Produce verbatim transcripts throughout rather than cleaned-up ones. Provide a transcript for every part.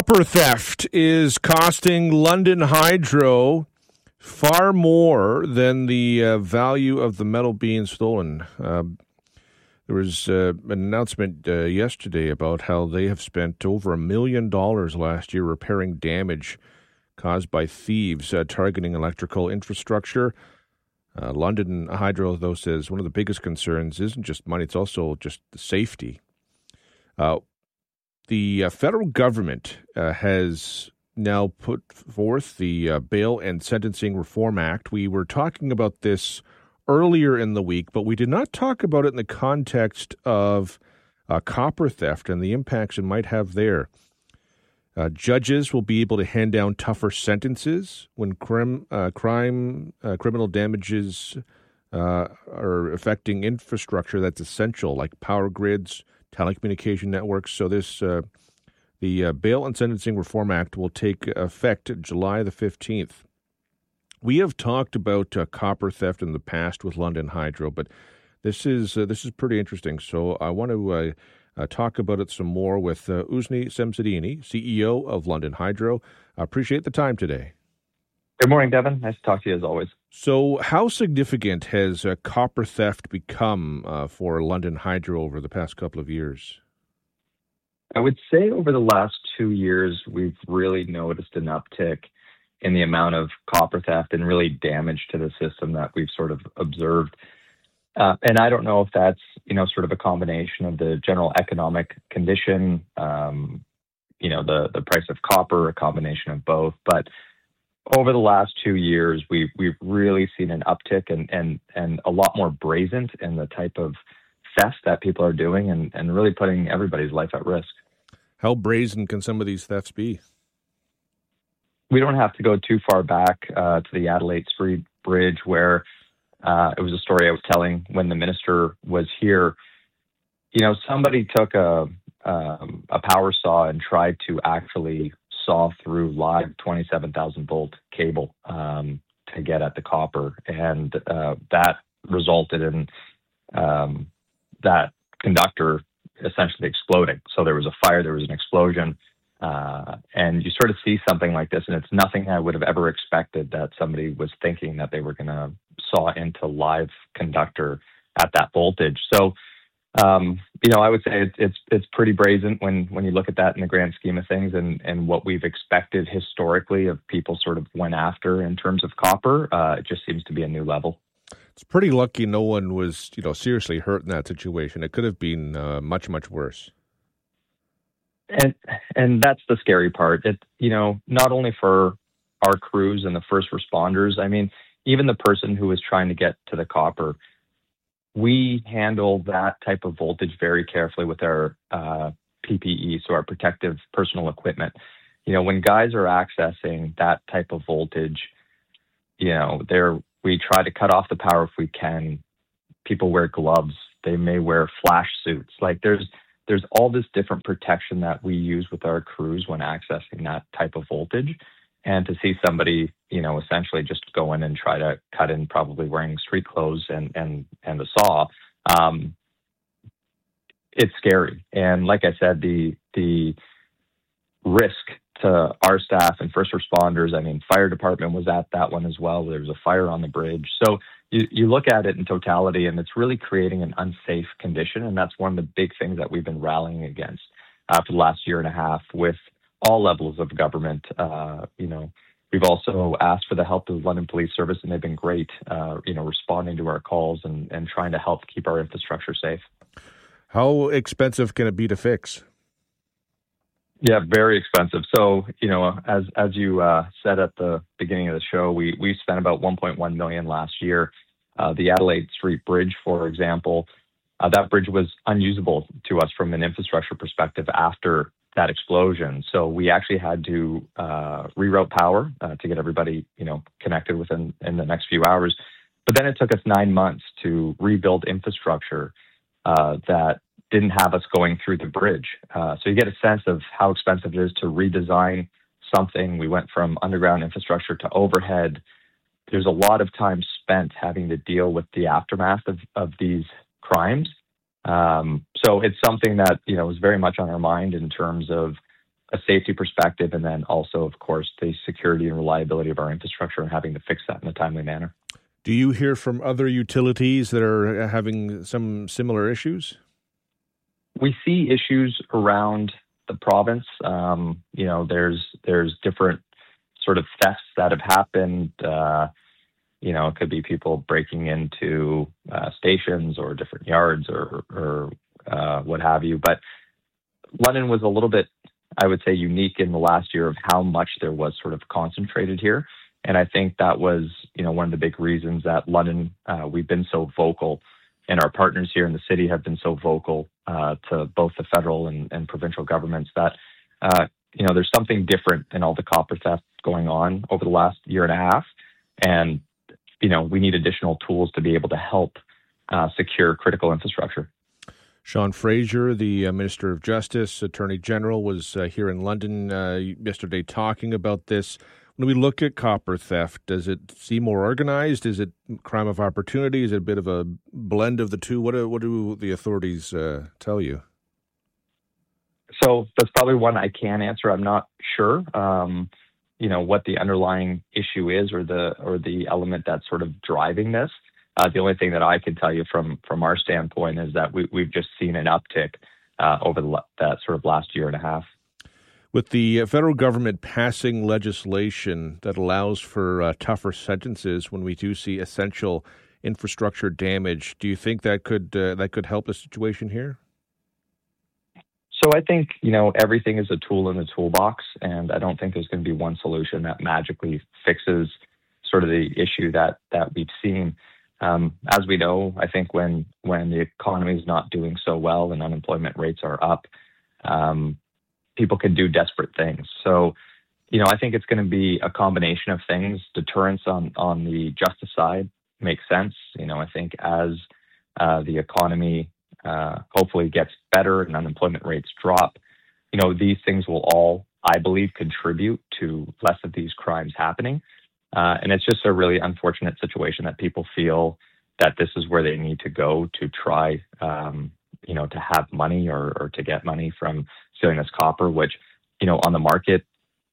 Copper theft is costing London Hydro far more than the uh, value of the metal being stolen. Uh, there was uh, an announcement uh, yesterday about how they have spent over a million dollars last year repairing damage caused by thieves uh, targeting electrical infrastructure. Uh, London Hydro, though, says one of the biggest concerns isn't just money, it's also just the safety. Uh, the uh, federal government uh, has now put forth the uh, Bail and Sentencing Reform Act. We were talking about this earlier in the week, but we did not talk about it in the context of uh, copper theft and the impacts it might have there. Uh, judges will be able to hand down tougher sentences when crim, uh, crime, uh, criminal damages uh, are affecting infrastructure that's essential, like power grids, telecommunication networks. So this uh, the uh, Bail and Sentencing Reform Act will take effect July the fifteenth. We have talked about uh, copper theft in the past with London Hydro, but this is uh, this is pretty interesting. So I want to uh, uh, talk about it some more with uh, Uzni Semsadini, C E O of London Hydro. I appreciate the time today. Good morning, Devin. Nice to talk to you as always. So how significant has uh, copper theft become uh, for London Hydro over the past couple of years? I would say over the last two years, we've really noticed an uptick in the amount of copper theft and really damage to the system that we've sort of observed. Uh, and I don't know if that's, you know, sort of a combination of the general economic condition, um, you know, the, the price of copper, a combination of both. But over the last two years, we've, we've really seen an uptick and, and, and a lot more brazen in the type of theft that people are doing and, and really putting everybody's life at risk. How brazen can some of these thefts be? We don't have to go too far back uh, to the Adelaide Street Bridge, where uh, it was a story I was telling when the minister was here. You know, somebody took a um, a power saw and tried to actually saw through live twenty-seven thousand volt cable um, to get at the copper, and uh, that resulted in um, that conductor essentially exploding. So there was a fire, there was an explosion. Uh, and you sort of see something like this, and it's nothing I would have ever expected that somebody was thinking that they were going to saw into live conductor at that voltage. So, um, you know, I would say it's, it's it's pretty brazen when when you look at that in the grand scheme of things, and and what we've expected historically of people sort of went after in terms of copper. Uh, it just seems to be a new level. It's pretty lucky no one was, you know, seriously hurt in that situation. It could have been uh, much, much worse. And and that's the scary part. It, you know, not only for our crews and the first responders, I mean, even the person who was trying to get to the copper, we handle that type of voltage very carefully with our uh, P P E, so our protective personal equipment. You know, when guys are accessing that type of voltage, you know, they're we try to cut off the power if we can. People wear gloves. They may wear flash suits. Like there's there's all this different protection that we use with our crews when accessing that type of voltage. And to see somebody, you know, essentially just go in and try to cut in, probably wearing street clothes and and and a saw, um, it's scary. And like I said, the the risk to our staff and first responders, I mean, fire department was at that one as well. There was a fire on the bridge. So you, you look at it in totality, and it's really creating an unsafe condition. And that's one of the big things that we've been rallying against uh, for the last year and a half with all levels of government. Uh, you know, we've also asked for the help of the London Police Service, and they've been great, uh, you know, responding to our calls and, and trying to help keep our infrastructure safe. How expensive can it be to fix? Yeah, very expensive. So, you know, as as you uh, said at the beginning of the show, we we spent about one point one million dollars last year. Uh, the Adelaide Street Bridge, for example, uh, that bridge was unusable to us from an infrastructure perspective after that explosion. So we actually had to uh, reroute power uh, to get everybody, you know, connected within in the next few hours. But then it took us nine months to rebuild infrastructure uh, that didn't have us going through the bridge. Uh, so you get a sense of how expensive it is to redesign something. We went from underground infrastructure to overhead. There's a lot of time spent having to deal with the aftermath of, of these crimes. Um, so it's something that, you know, is very much on our mind in terms of a safety perspective, and then also, of course, the security and reliability of our infrastructure and having to fix that in a timely manner. Do you hear from other utilities that are having some similar issues? We see issues around the province. Um, you know, there's there's different sort of thefts that have happened. Uh, you know, it could be people breaking into uh, stations or different yards or, or uh, what have you. But London was a little bit, I would say, unique in the last year of how much there was sort of concentrated here. And I think that was, you know, one of the big reasons that London, uh, we've been so vocal, and our partners here in the city have been so vocal uh, to both the federal and, and provincial governments that, uh, you know, there's something different in all the copper theft going on over the last year and a half. And, you know, we need additional tools to be able to help uh, secure critical infrastructure. Sean Fraser, the uh, Minister of Justice, Attorney General, was uh, here in London uh, yesterday talking about this. When we look at copper theft, does it seem more organized? Is it crime of opportunity? Is it a bit of a blend of the two? What do, what do the authorities uh, tell you? So that's probably one I can answer. I'm not sure, um, you know, what the underlying issue is or the or the element that's sort of driving this. Uh, the only thing that I can tell you from from our standpoint is that we, we've just seen an uptick uh, over the, that sort of last year and a half. With the federal government passing legislation that allows for uh, tougher sentences when we do see essential infrastructure damage, do you think that could uh, that could help the situation here? So I think, you know, everything is a tool in the toolbox, and I don't think there's going to be one solution that magically fixes sort of the issue that that we've seen. Um, as we know, I think when when the economy is not doing so well and unemployment rates are up, um, people can do desperate things. So, you know, I think it's going to be a combination of things. Deterrence on, on the justice side makes sense. You know, I think as uh, the economy uh, hopefully gets better and unemployment rates drop, you know, these things will all, I believe, contribute to less of these crimes happening. Uh, and it's just a really unfortunate situation that people feel that this is where they need to go to try, um, you know, to have money or, or to get money from stealing this copper, which, you know, on the market,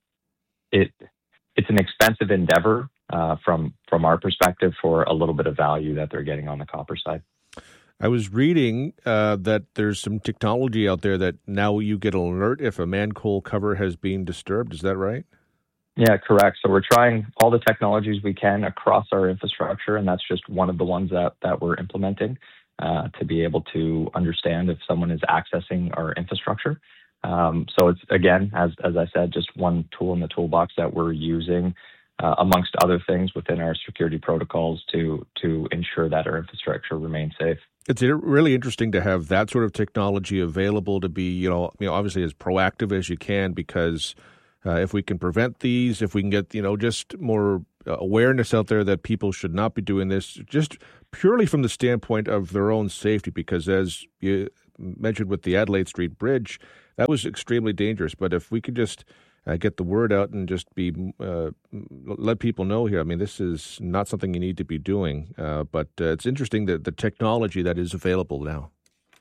it it's an expensive endeavor uh, from from our perspective for a little bit of value that they're getting on the copper side. I was reading uh, that there's some technology out there that now you get an alert if a manhole cover has been disturbed. Is that right? Yeah, correct. So we're trying all the technologies we can across our infrastructure, and that's just one of the ones that, that we're implementing uh, to be able to understand if someone is accessing our infrastructure. Um, so it's, again, as as I said, just one tool in the toolbox that we're using uh, amongst other things within our security protocols to to ensure that our infrastructure remains safe. It's really interesting to have that sort of technology available to be, you know, you know, obviously as proactive as you can, because uh, if we can prevent these, if we can get, you know, just more awareness out there that people should not be doing this, just purely from the standpoint of their own safety, because as you mentioned with the Adelaide Street Bridge, that was extremely dangerous. But if we could just uh, get the word out and just be uh, let people know here, I mean, this is not something you need to be doing. Uh, but uh, it's interesting that the technology that is available now.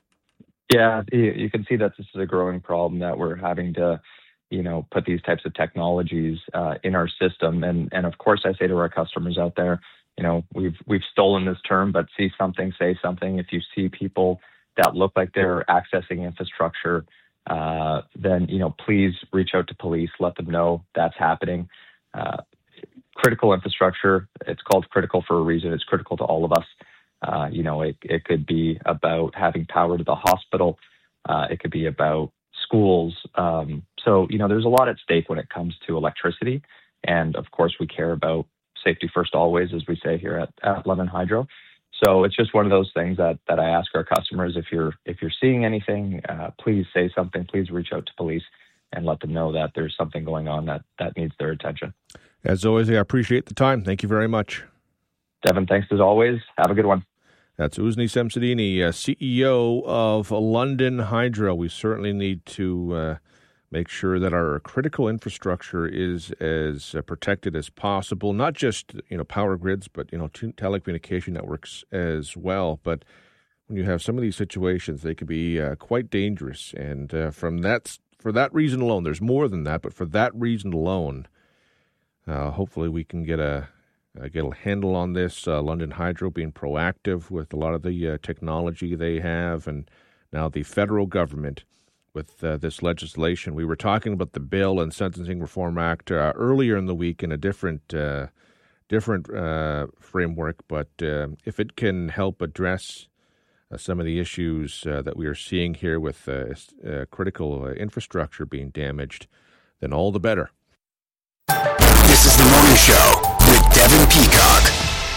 Yeah, you can see that this is a growing problem that we're having to, you know, put these types of technologies uh, in our system. And and of course, I say to our customers out there, you know, we've we've stolen this term, but see something, say something. If you see people that look like they're accessing infrastructure, uh, then, you know, please reach out to police, let them know that's happening. Uh, critical infrastructure, it's called critical for a reason. It's critical to all of us. Uh, you know, it, it could be about having power to the hospital. Uh, it could be about schools. Um, so, you know, there's a lot at stake when it comes to electricity. And of course, we care about safety first always, as we say here at, at London Hydro. So it's just one of those things that, that I ask our customers, if you're if you're seeing anything, uh, please say something. Please reach out to police and let them know that there's something going on that, that needs their attention. As always, I appreciate the time. Thank you very much. Devin, thanks as always. Have a good one. That's Uzni Semsadini, uh, C E O of London Hydro. We certainly need to uh, make sure that our critical infrastructure is as uh, protected as possible, not just, you know, power grids, but, you know, t- telecommunication networks as well. But when you have some of these situations, they can be uh, quite dangerous. And uh, from that for that reason alone, there's more than that, but for that reason alone, uh, hopefully we can get a uh, get a handle on this. Uh, London Hydro being proactive with a lot of the uh, technology they have, and now the federal government with uh, this legislation. We were talking about the Bail and Sentencing Reform Act uh, earlier in the week in a different uh, different uh, framework, but uh, if it can help address uh, some of the issues uh, that we are seeing here with uh, uh, critical uh, infrastructure being damaged, then all the better. This is the Morning Show with Devin Peacock.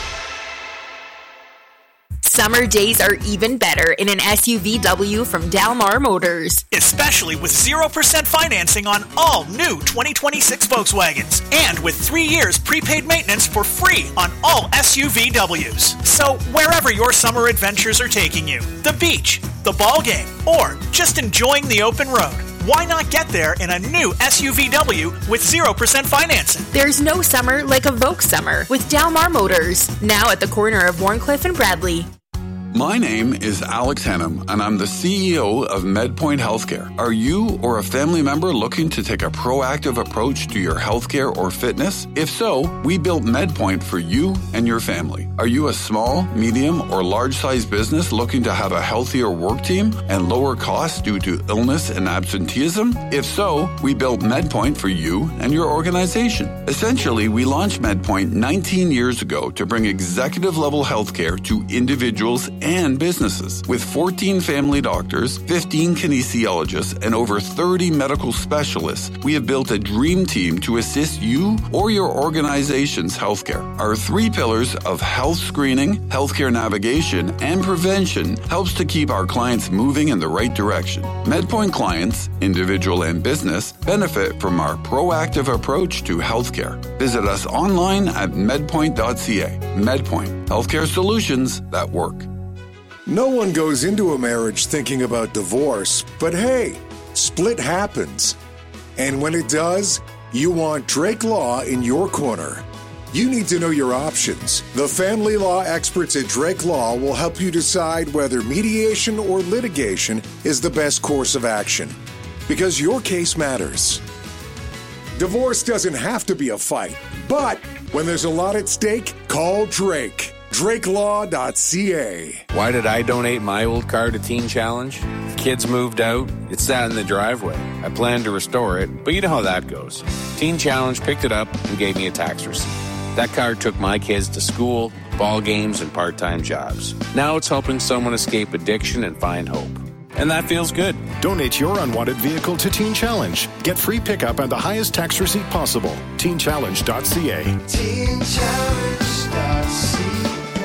Summer days are even better in an S U V W from Dalmar Motors. Especially with zero percent financing on all new twenty twenty-six Volkswagens. And with three years prepaid maintenance for free on all S U V Ws. So wherever your summer adventures are taking you, the beach, the ball game, or just enjoying the open road, why not get there in a new S U V W with zero percent financing? There's no summer like a Volks summer with Dalmar Motors. Now at the corner of Warncliffe and Bradley. My name is Alex Hennum, and I'm the C E O of MedPoint Healthcare. Are you or a family member looking to take a proactive approach to your healthcare or fitness? If so, we built MedPoint for you and your family. Are you a small, medium, or large-sized business looking to have a healthier work team and lower costs due to illness and absenteeism? If so, we built MedPoint for you and your organization. Essentially, we launched MedPoint nineteen years ago to bring executive-level healthcare to individuals and businesses. With fourteen family doctors, fifteen kinesiologists, and over thirty medical specialists, we have built a dream team to assist you or your organization's healthcare. Our three pillars of health screening, healthcare navigation, and prevention helps to keep our clients moving in the right direction. MedPoint clients, individual and business, benefit from our proactive approach to healthcare. Visit us online at medpoint dot c a. MedPoint, healthcare solutions that work. No one goes into a marriage thinking about divorce, but hey, split happens. And when it does, you want Drake Law in your corner. You need to know your options. The family law experts at Drake Law will help you decide whether mediation or litigation is the best course of action, because your case matters. Divorce doesn't have to be a fight, but when there's a lot at stake, call Drake. drake law dot c a. Why did I donate my old car to Teen Challenge? Kids moved out. It sat in the driveway. I planned to restore it, but you know how that goes. Teen Challenge picked it up and gave me a tax receipt. That car took my kids to school, ball games, and part-time jobs. Now it's helping someone escape addiction and find hope. And that feels good. Donate your unwanted vehicle to Teen Challenge. Get free pickup and the highest tax receipt possible. teen challenge dot c a. teen challenge dot c a.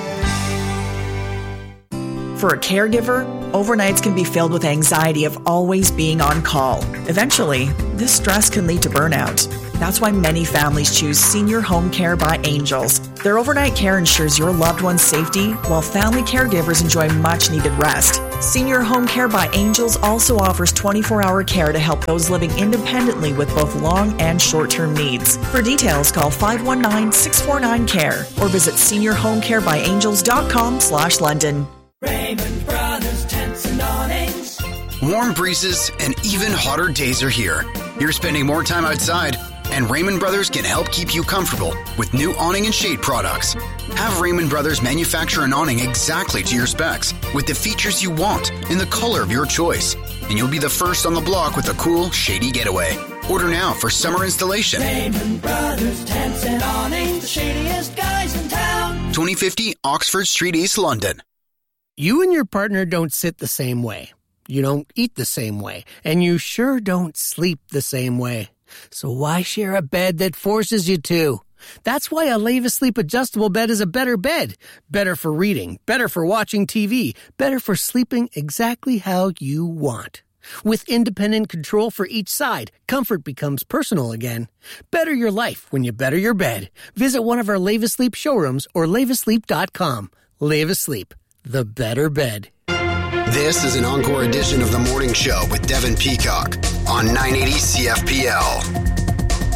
For a caregiver, overnights can be filled with anxiety of always being on call. Eventually, this stress can lead to burnout. That's why many families choose Senior Home Care by Angels. Their overnight care ensures your loved one's safety, while family caregivers enjoy much-needed rest. Senior Home Care by Angels also offers twenty-four hour care to help those living independently with both long and short-term needs. For details, call five one nine, six four nine, C A R E or visit senior home care by angels dot com slash London. Raymond Brothers Tents and Awnings. Warm breezes and even hotter days are here. You're spending more time outside, and Raymond Brothers can help keep you comfortable with new awning and shade products. Have Raymond Brothers manufacture an awning exactly to your specs with the features you want in the color of your choice, and you'll be the first on the block with a cool, shady getaway. Order now for summer installation. Raymond Brothers Tents and Awnings, the shadiest guys in town. twenty fifty Oxford Street, East London. You and your partner don't sit the same way. You don't eat the same way. And you sure don't sleep the same way. So why share a bed that forces you to? That's why a Leva Sleep adjustable bed is a better bed. Better for reading, better for watching T V, better for sleeping exactly how you want. With independent control for each side, comfort becomes personal again. Better your life when you better your bed. Visit one of our Leva Sleep showrooms or leva sleep dot com. Leva Sleep, the better bed. This is an encore edition of The Morning Show with Devin Peacock on nine eighty C F P L.